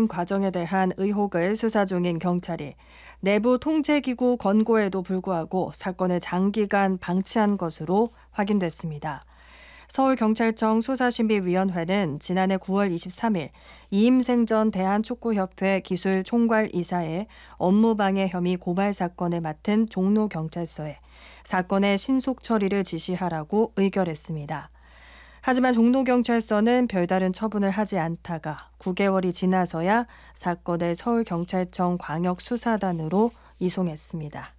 모든 과정에 대한 의혹을 수사 중인 경찰이 내부 통제기구 권고에도 불구하고 사건을 장기간 방치한 것으로 확인됐습니다. 서울경찰청 수사심의위원회는 지난해 9월 23일 이임생 전 대한축구협회 기술총괄이사의 업무방해 혐의 고발 사건을 맡은 종로경찰서에 사건의 신속 처리를 지시하라고 의결했습니다. 하지만 종로경찰서는 별다른 처분을 하지 않다가 9개월이 지나서야 사건을 서울경찰청 광역수사단으로 이송했습니다.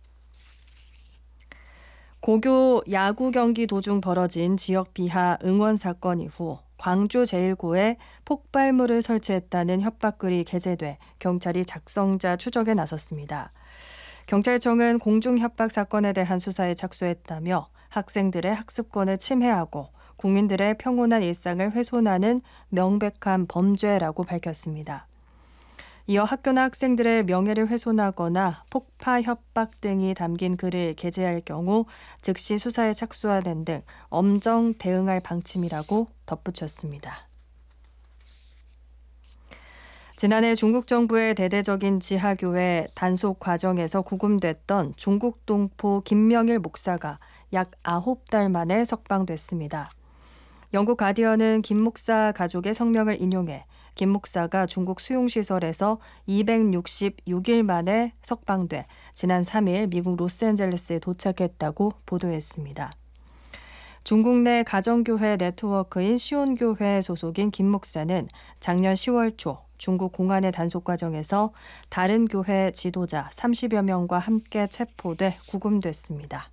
고교 야구 경기 도중 벌어진 지역 비하 응원 사건 이후 광주제일고에 폭발물을 설치했다는 협박글이 게재돼 경찰이 작성자 추적에 나섰습니다. 경찰청은 공중협박 사건에 대한 수사에 착수했다며 학생들의 학습권을 침해하고 국민들의 평온한 일상을 훼손하는 명백한 범죄라고 밝혔습니다. 이어 학교나 학생들의 명예를 훼손하거나 폭파 협박 등이 담긴 글을 게재할 경우 즉시 수사에 착수하는 등 엄정 대응할 방침이라고 덧붙였습니다. 지난해 중국 정부의 대대적인 지하교회 단속 과정에서 구금됐던 중국 동포 김명일 목사가 약 9달 만에 석방됐습니다. 영국 가디언은 김 목사 가족의 성명을 인용해 김 목사가 중국 수용시설에서 266일 만에 석방돼 지난 3일 미국 로스앤젤레스에 도착했다고 보도했습니다. 중국 내 가정교회 네트워크인 시온교회 소속인 김 목사는 작년 10월 초 중국 공안의 단속 과정에서 다른 교회 지도자 30여 명과 함께 체포돼 구금됐습니다.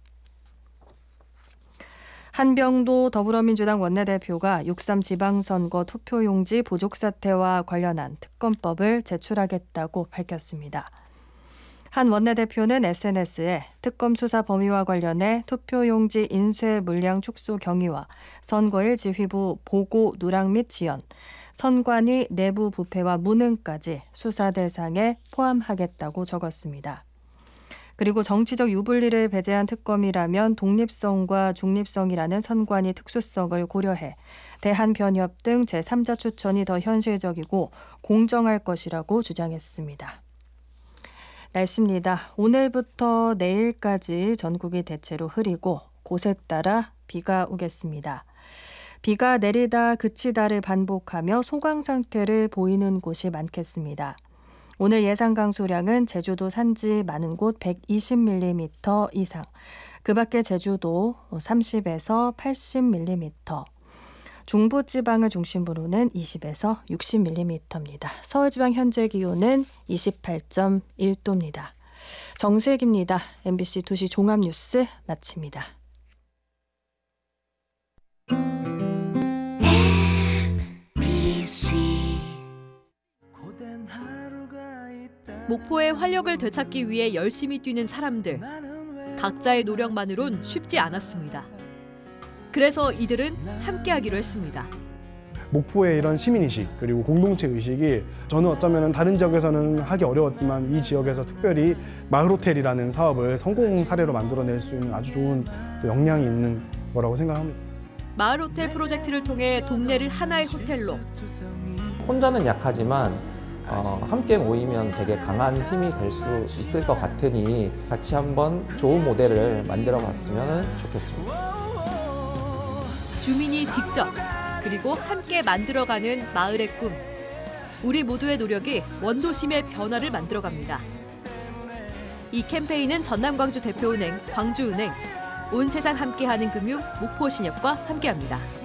한병도 더불어민주당 원내대표가 6.3 지방선거 투표용지 부족 사태와 관련한 특검법을 제출하겠다고 밝혔습니다. 한 원내대표는 SNS에 특검 수사 범위와 관련해 투표용지 인쇄 물량 축소 경위와 선거일 지휘부 보고 누락 및 지연, 선관위 내부 부패와 무능까지 수사 대상에 포함하겠다고 적었습니다. 그리고 정치적 유불리를 배제한 특검이라면 독립성과 중립성이라는 선관위 특수성을 고려해 대한변협 등 제3자 추천이 더 현실적이고 공정할 것이라고 주장했습니다. 날씨입니다. 오늘부터 내일까지 전국이 대체로 흐리고 곳에 따라 비가 오겠습니다. 비가 내리다 그치다를 반복하며 소강 상태를 보이는 곳이 많겠습니다. 오늘 예상 강수량은 제주도 산지 많은 곳 120mm 이상, 그 밖에 제주도 30에서 80mm, 중부지방을 중심으로는 20에서 60mm입니다. 서울지방 현재 기온은 28.1도입니다. 정슬기입니다. MBC 2시 종합뉴스 마칩니다. 목포의 활력을 되찾기 위해 열심히 뛰는 사람들. 각자의 노력만으론 쉽지 않았습니다. 그래서 이들은 함께하기로 했습니다. 목포의 이런 시민의식 그리고 공동체 의식이 저는 어쩌면 다른 지역에서는 하기 어려웠지만 이 지역에서 특별히 마을호텔이라는 사업을 성공 사례로 만들어낼 수 있는 아주 좋은 역량이 있는 거라고 생각합니다. 마을호텔 프로젝트를 통해 동네를 하나의 호텔로. 혼자는 약하지만 함께 모이면 되게 강한 힘이 될 수 있을 것 같으니 같이 한번 좋은 모델을 만들어 봤으면 좋겠습니다. 주민이 직접 그리고 함께 만들어가는 마을의 꿈. 우리 모두의 노력이 원도심의 변화를 만들어갑니다. 이 캠페인은 전남광주 대표은행, 광주은행, 온 세상 함께하는 금융 목포신협과 함께합니다.